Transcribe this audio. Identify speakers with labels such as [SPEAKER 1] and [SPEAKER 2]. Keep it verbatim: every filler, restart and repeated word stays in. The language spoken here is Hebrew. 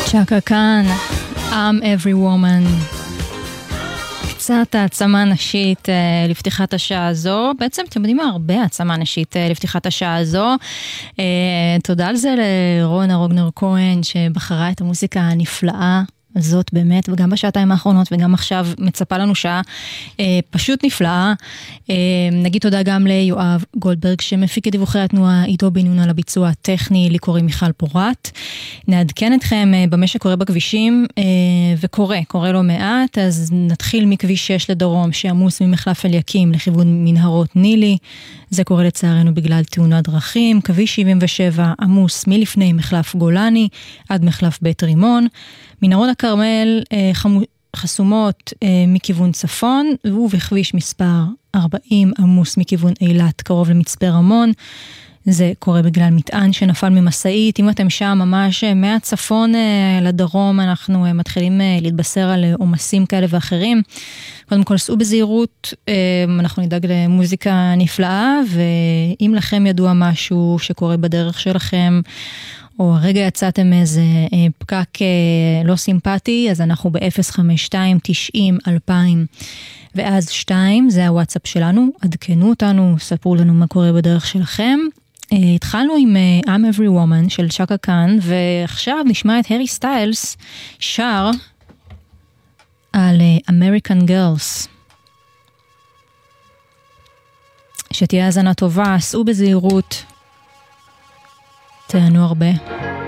[SPEAKER 1] שקה כאן, I'm every woman. קצת העצמה נשית uh, לפתיחת השעה הזו, בעצם אתם יודעים מה? הרבה העצמה נשית uh, לפתיחת השעה הזו. Uh, תודה על זה לרונה רוגנר כהן שבחרה את המוזיקה הנפלאה הזאת באמת, וגם בשעתיים האחרונות וגם עכשיו מצפה לנו שעה אה, פשוט נפלאה. אה, נגיד תודה גם ליואב גולדברג שמפיק את דיווחי התנועה, איתו בניון על הביצוע הטכני, לי קוראים מיכל פורט. נעדכן אתכם אה, במה שקורה בכבישים, אה, וקורה, קורה לא מעט, אז נתחיל מכביש שש לדרום שעמוס ממחלף אליקים לכיוון מנהרות נילי, זה קורה לצערנו בגלל תאונת דרכים. כביש שבעים ושבע עמוס מלפני מחלף גולני עד מחלף בית רימון. מנהרות הכרמל אה, חמו, חסומות אה, מכיוון צפון, ובכביש מספר ארבעים עמוס מכיוון אילת קרוב למצפה רמון. זה קורה בגלל מטען שנפל ממסעית. אם אתם שם ממש מהצפון אה, לדרום, אנחנו אה, מתחילים אה, להתבשר על אה, עומסים כאלה ואחרים. קודם כל סעו בזהירות, אה, אנחנו נדאג למוזיקה נפלאה, ואם לכם ידוע משהו שקורה בדרך שלכם, או הרגע יצאתם איזה אה, פקק אה, לא סימפטי, אז אנחנו ב-אפס חמש שתיים תשעים אלפיים ואז שתיים, זה הוואטסאפ שלנו, עדכנו אותנו, ספרו לנו מה קורה בדרך שלכם. אה, התחלנו עם אה, I'm Every Woman של שקה כאן, ועכשיו נשמע את הרי סטיילס שר על אה, American Girls. שתהיה האזנה טובה, סעו בזהירות, תהנו הרבה.